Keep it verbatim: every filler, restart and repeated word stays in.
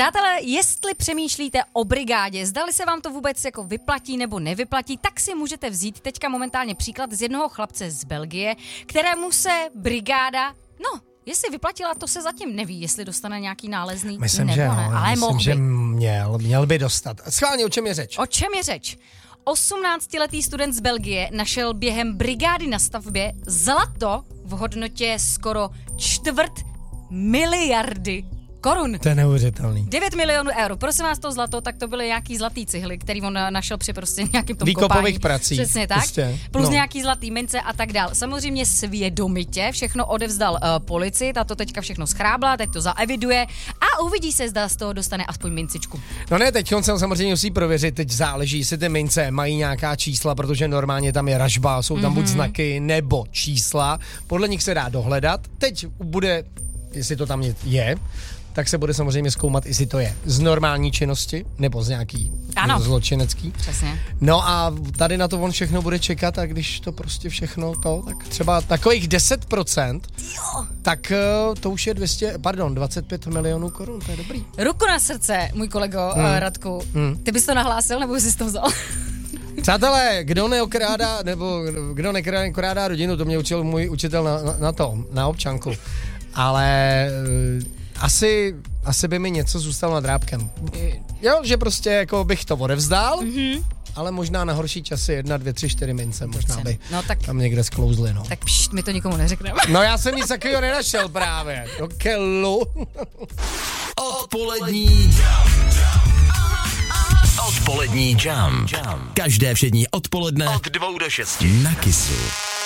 Přátelé, jestli přemýšlíte o brigádě, zdali se vám to vůbec jako vyplatí nebo nevyplatí, tak si můžete vzít teďka momentálně příklad z jednoho chlapce z Belgie, kterému se brigáda, no, jestli vyplatila, to se zatím neví, jestli dostane nějaký nálezný Myslím, nebo že ne, jo, ale myslím, mohl že by. měl, měl by dostat. Schválně, o čem je řeč? O čem je řeč? osmnáctiletý student z Belgie našel během brigády na stavbě zlato v hodnotě skoro čtvrt miliardy korun. To je neuvěřitelný. devět milionů eur. Prosím vás, to zlato, tak to byly nějaký zlatý cihly, který on našel při prostě nějakým tom výkopových kopání. prací. Přesně tak. Prostě, Plus no. nějaký zlatý mince a tak dál. Samozřejmě svědomitě všechno odevzdal uh, policii, ta to teďka všechno schrábla, teď to zaeviduje a uvidí se, zda z toho dostane aspoň mincičku. No ne, teď on se samozřejmě musí prověřit, teď záleží, jestli ty mince mají nějaká čísla, protože normálně tam je ražba, jsou tam mm-hmm. buď znaky nebo čísla, podle nich se dá dohledat. Teď bude, jestli to tam je, tak se bude samozřejmě zkoumat, jestli to je z normální činnosti, nebo z nějaký ano. zločinecký. Přesně. No a tady na to on všechno bude čekat a když to prostě všechno to, tak třeba takových deset procent, Jo. tak to už je dvě stě, pardon, dvacet pět milionů korun, to je dobrý. Ruku na srdce, můj kolego hmm. uh, Radku. Hmm. Ty bys to nahlásil, nebo jsi to vzal? Přátelé, kdo neokrádá, nebo kdo neokrádá rodinu, to mě učil můj učitel na, na, na to, na občanku. Ale uh, asi, asi by mi něco zůstalo nad drápkem. Jo, že prostě jako bych to odevzdal, mm-hmm. ale možná na horší časy jedna, dvě, tři, čtyři mince, možná by no, tak, tam někde sklouzly, no. Tak pšt, my to nikomu neřekneme. No já jsem nic takového nenašel právě. Do kelu. Odpolední Odpolední jam. Každé všední odpoledne od dvou do šesti na Kissu.